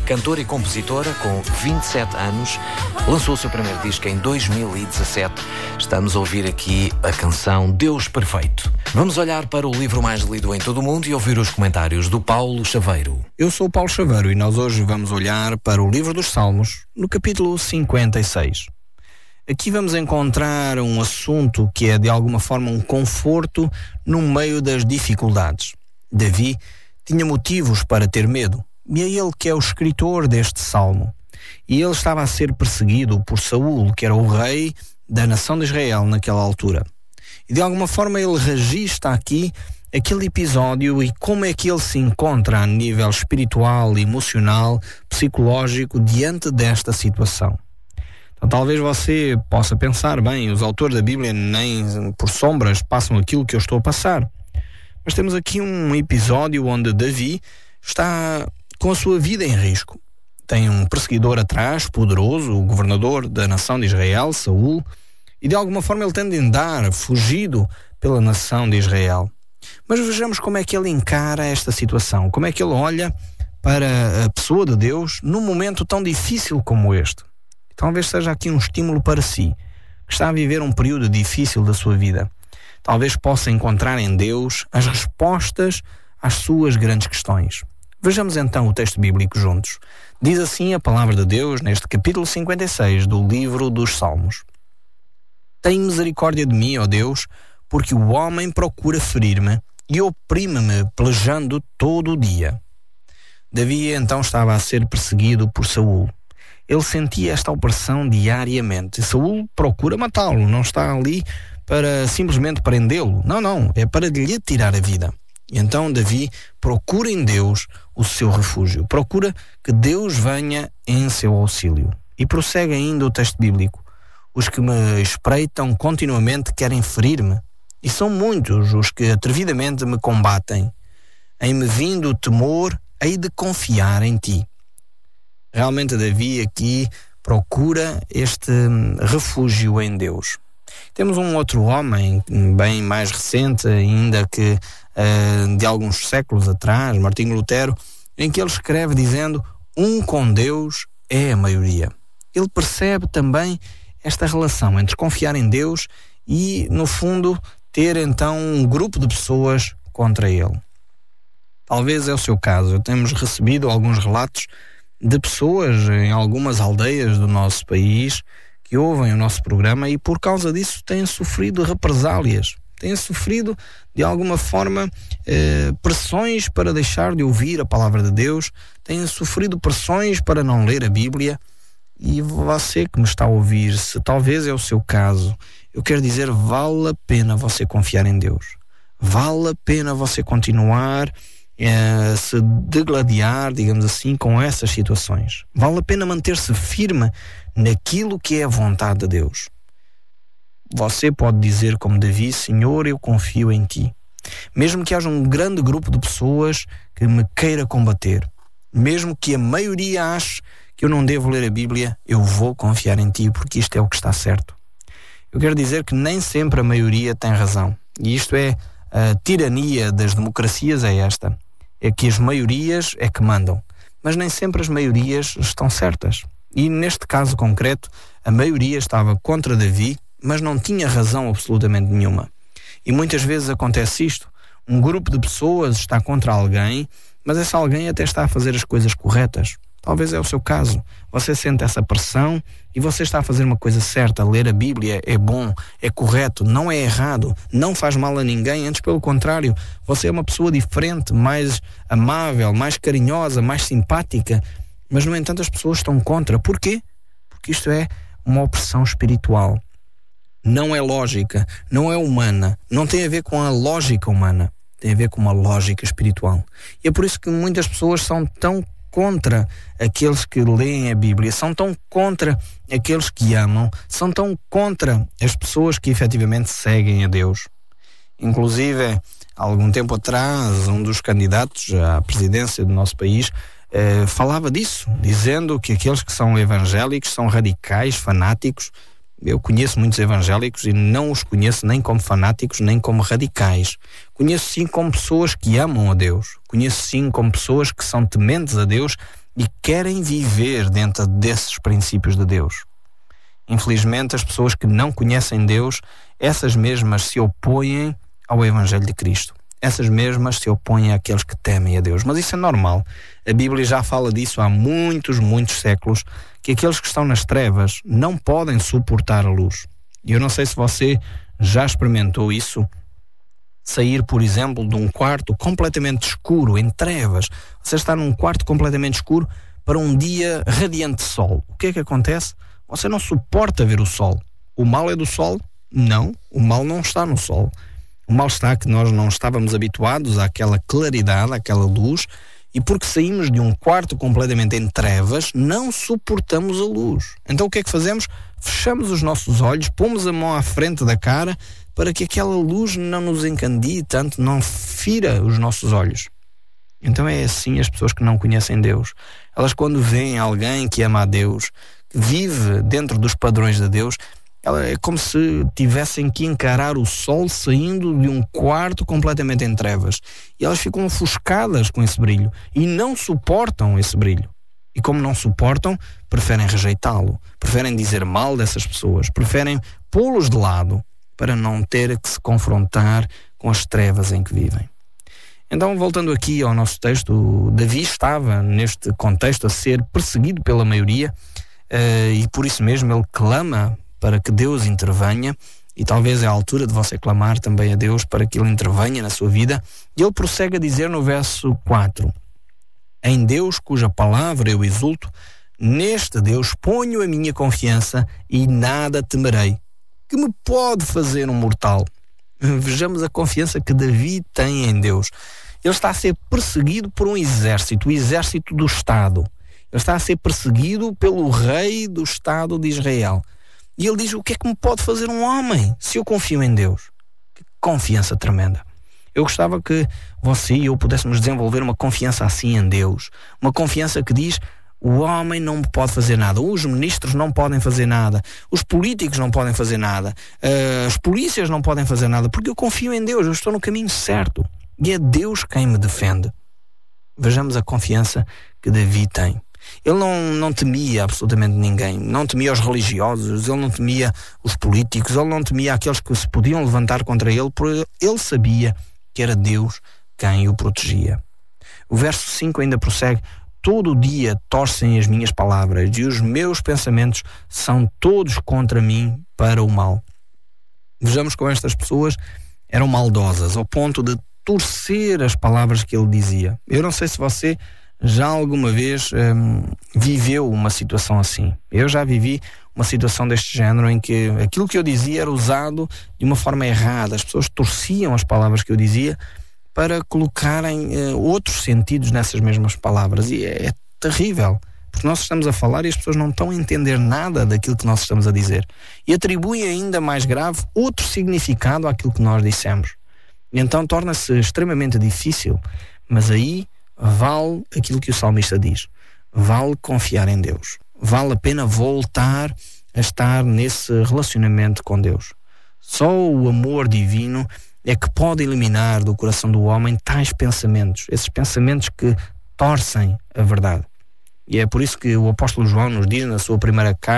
Cantora e compositora com 27 anos, lançou o seu primeiro disco em 2017. Estamos a ouvir aqui a canção Deus Perfeito. Vamos olhar para o livro mais lido em todo o mundo e ouvir os comentários do Paulo Chaveiro. Eu sou o Paulo Chaveiro e nós hoje vamos olhar para o livro dos Salmos, no capítulo 56. Aqui vamos encontrar um assunto que é de alguma forma um conforto no meio das dificuldades. Davi tinha motivos para ter medo, e é ele que é o escritor deste salmo. E ele estava a ser perseguido por Saul, que era o rei da nação de Israel naquela altura. E de alguma forma ele registra aqui aquele episódio e como é que ele se encontra a nível espiritual, emocional, psicológico diante desta situação. Então, talvez você possa pensar, bem, os autores da Bíblia nem por sombras passam aquilo que eu estou a passar. Mas temos aqui um episódio onde Davi está com a sua vida em risco. Tem um perseguidor atrás, poderoso, o governador da nação de Israel, Saul, e de alguma forma ele tende a andar fugido pela nação de Israel. Mas vejamos como é que ele encara esta situação, como é que ele olha para a pessoa de Deus num momento tão difícil como este. Talvez seja aqui um estímulo para si, que está a viver um período difícil da sua vida. Talvez possa encontrar em Deus as respostas às suas grandes questões. Vejamos então o texto bíblico juntos. Diz assim a palavra de Deus neste capítulo 56 do livro dos Salmos. Tem misericórdia de mim, ó Deus, porque o homem procura ferir-me e oprime-me pelejando todo o dia. Davi então estava a ser perseguido por Saul. Ele sentia esta opressão diariamente. Saul procura matá-lo, não está ali para simplesmente prendê-lo. Não, é para lhe tirar a vida. E então Davi procura em Deus o seu refúgio. Procura que Deus venha em seu auxílio. E prossegue ainda o texto bíblico. Os que me espreitam continuamente querem ferir-me. E são muitos os que atrevidamente me combatem. Em me vindo o temor, hei de confiar em ti. Realmente Davi aqui procura este refúgio em Deus. Temos um outro homem, bem mais recente ainda que de alguns séculos atrás, Martinho Lutero, em que ele escreve dizendo: um com Deus é a maioria. Ele percebe também esta relação entre confiar em Deus e, no fundo, ter então um grupo de pessoas contra ele. Talvez é o seu caso. Temos recebido alguns relatos de pessoas em algumas aldeias do nosso país que ouvem o nosso programa e por causa disso têm sofrido represálias, têm sofrido de alguma forma pressões para deixar de ouvir a palavra de Deus, têm sofrido pressões para não ler a Bíblia. E você que me está a ouvir, se talvez é o seu caso, eu quero dizer, vale a pena você confiar em Deus, vale a pena você continuar se degladiar, digamos assim, com essas situações. Vale a pena manter-se firme naquilo que é a vontade de Deus. Você pode dizer como Davi: Senhor, eu confio em ti. Mesmo que haja um grande grupo de pessoas que me queira combater, mesmo que a maioria ache que eu não devo ler a Bíblia, eu vou confiar em ti, porque isto é o que está certo. Eu quero dizer que nem sempre a maioria tem razão. E isto é a tirania das democracias, é esta. É que as maiorias é que mandam, mas nem sempre as maiorias estão certas. E neste caso concreto, a maioria estava contra Davi, mas não tinha razão absolutamente nenhuma. E muitas vezes acontece isto: um grupo de pessoas está contra alguém, mas esse alguém até está a fazer as coisas corretas. Talvez é o seu caso. Você sente essa pressão e você está a fazer uma coisa certa. Ler a Bíblia é bom, é correto, não é errado, não faz mal a ninguém. Antes, pelo contrário, você é uma pessoa diferente, mais amável, mais carinhosa, mais simpática. Mas, no entanto, as pessoas estão contra. Porquê? Porque isto é uma opressão espiritual. Não é lógica, não é humana, não tem a ver com a lógica humana, tem a ver com uma lógica espiritual. E é por isso que muitas pessoas são tão contra aqueles que leem a Bíblia, são tão contra aqueles que amam, são tão contra as pessoas que efetivamente seguem a Deus. Inclusive, há algum tempo atrás, um dos candidatos à presidência do nosso país falava disso, dizendo que aqueles que são evangélicos são radicais, fanáticos. Eu conheço muitos evangélicos e não os conheço nem como fanáticos, nem como radicais. Conheço sim como pessoas que amam a Deus. Conheço sim como pessoas que são tementes a Deus e querem viver dentro desses princípios de Deus. Infelizmente, as pessoas que não conhecem Deus, essas mesmas se opõem ao Evangelho de Cristo. Essas mesmas se opõem àqueles que temem a Deus. Mas isso é normal. A Bíblia já fala disso há muitos séculos, que aqueles que estão nas trevas não podem suportar a luz. E eu não sei se você já experimentou isso, sair, por exemplo, de um quarto completamente escuro, em trevas. Você está num quarto completamente escuro para um dia radiante de sol. O que é que acontece? Você não suporta ver o sol. O mal é do sol? Não, o mal não está no sol. O mal está que nós não estávamos habituados àquela claridade, àquela luz, e porque saímos de um quarto completamente em trevas, não suportamos a luz. Então o que é que fazemos? Fechamos os nossos olhos, pomos a mão à frente da cara para que aquela luz não nos encandie tanto, não fira os nossos olhos. Então é assim as pessoas que não conhecem Deus. Elas, quando veem alguém que ama a Deus, que vive dentro dos padrões de Deus, é como se tivessem que encarar o sol saindo de um quarto completamente em trevas. E elas ficam ofuscadas com esse brilho e não suportam esse brilho. E como não suportam, preferem rejeitá-lo, preferem dizer mal dessas pessoas, preferem pô-los de lado para não ter que se confrontar com as trevas em que vivem. Então, voltando aqui ao nosso texto, Davi estava neste contexto a ser perseguido pela maioria e por isso mesmo ele clama para que Deus intervenha, e talvez é a altura de você clamar também a Deus para que Ele intervenha na sua vida. E ele prossegue a dizer no verso 4: em Deus, cuja palavra eu exulto, neste Deus ponho a minha confiança e nada temerei. Que me pode fazer um mortal? Vejamos a confiança que Davi tem em Deus. Ele está a ser perseguido por um exército, o exército do Estado. Ele está a ser perseguido pelo rei do Estado de Israel. E ele diz: o que é que me pode fazer um homem se eu confio em Deus? Que confiança tremenda. Eu gostava que você e eu pudéssemos desenvolver uma confiança assim em Deus. Uma confiança que diz: o homem não pode fazer nada, os ministros não podem fazer nada, os políticos não podem fazer nada, as polícias não podem fazer nada, porque eu confio em Deus, eu estou no caminho certo. E é Deus quem me defende. Vejamos a confiança que Davi tem. Ele não temia absolutamente ninguém, não temia os religiosos, ele não temia os políticos, ele não temia aqueles que se podiam levantar contra ele, porque ele sabia que era Deus quem o protegia. O verso 5 ainda prossegue: todo dia torcem as minhas palavras e os meus pensamentos são todos contra mim para o mal. Vejamos como estas pessoas eram maldosas, ao ponto de torcer as palavras que ele dizia. Eu não sei se você já alguma vez viveu uma situação assim. Eu já vivi uma situação deste género em que aquilo que eu dizia era usado de uma forma errada. As pessoas torciam as palavras que eu dizia para colocarem outros sentidos nessas mesmas palavras. E é terrível, porque nós estamos a falar e as pessoas não estão a entender nada daquilo que nós estamos a dizer. E atribuem ainda mais grave outro significado àquilo que nós dissemos. E então torna-se extremamente difícil. Mas aí vale aquilo que o salmista diz: vale confiar em Deus, vale a pena voltar a estar nesse relacionamento com Deus. Só o amor divino é que pode eliminar do coração do homem tais pensamentos, esses pensamentos que torcem a verdade. E é por isso que o apóstolo João nos diz na sua primeira carta,